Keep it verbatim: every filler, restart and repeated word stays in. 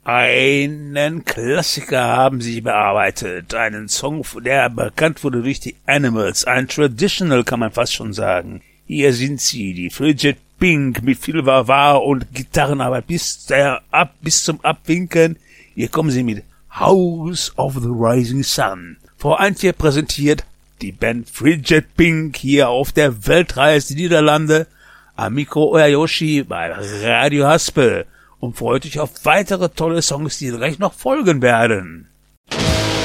Einen Klassiker haben sie bearbeitet, einen Song, der bekannt wurde durch die Animals, ein Traditional kann man fast schon sagen. Hier sind sie, die Frigid Pink mit viel Wawa und Gitarrenarbeit bis, der, ab, bis zum Abwinken. Hier kommen sie mit House of the Rising Sun. Vor Antje präsentiert die Band Frigid Pink hier auf der Weltreise die Niederlande. Am Mikro euer Yoshi bei Radio Haspel und freut euch auf weitere tolle Songs, die gleich noch folgen werden.